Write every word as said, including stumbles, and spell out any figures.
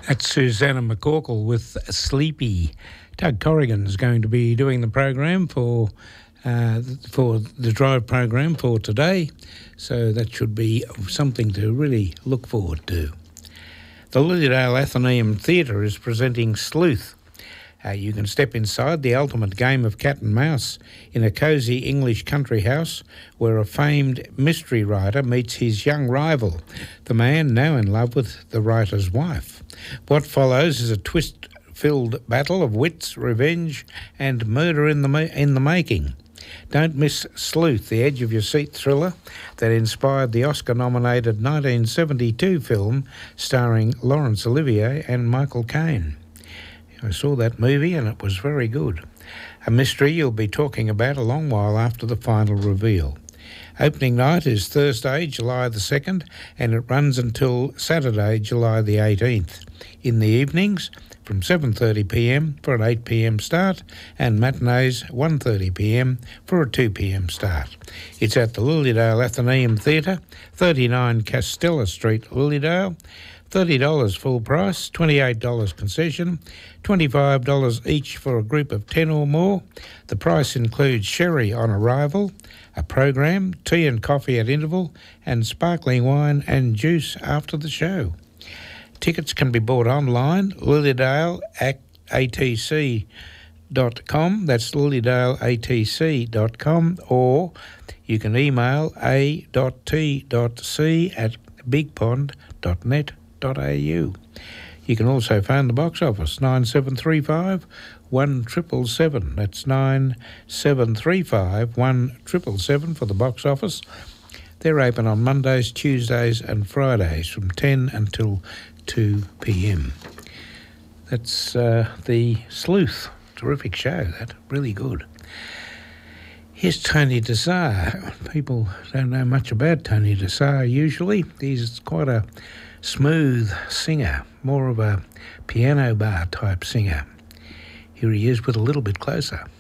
That's Susanna McCorkle with Sleepy. Doug Corrigan's going to be doing the program for uh, for the drive program for today, so that should be something to really look forward to. The Lilydale Athenaeum Theatre is presenting Sleuth. Uh, you can step inside the ultimate game of cat and mouse in a cosy English country house where a famed mystery writer meets his young rival, the man now in love with the writer's wife. What follows is a twist-filled battle of wits, revenge and murder in the ma- in the making. Don't miss Sleuth, the edge-of-your-seat thriller that inspired the Oscar-nominated nineteen seventy-two film starring Laurence Olivier and Michael Caine. I saw that movie and it was very good. A mystery you'll be talking about a long while after the final reveal. Opening night is Thursday, July the second, and it runs until Saturday, July the eighteenth. In the evenings, from seven thirty p m for an eight p m start, and matinees one thirty p m for a two p m start. It's at the Lilydale Athenaeum Theatre, thirty-nine Castella Street, Lilydale. thirty dollars full price, twenty-eight dollars concession, twenty-five dollars each for a group of ten or more. The price includes sherry on arrival, a program, tea and coffee at interval, and sparkling wine and juice after the show. Tickets can be bought online, lilydale A T C dot com, that's lilydale A T C dot com, or you can email a dot t dot c at bigpond dot net dot a u. You can also phone the box office, nine seven three five, one seven seven seven. That's nine seven three five, one seven seven seven for the box office. They're open on Mondays, Tuesdays and Fridays from ten until two p m. That's uh, the Sleuth. Terrific show, that. Really good. Here's Tony Desire. People don't know much about Tony Desire usually. He's quite a smooth singer, more of a piano bar type singer. Here he is with A Little Bit Closer.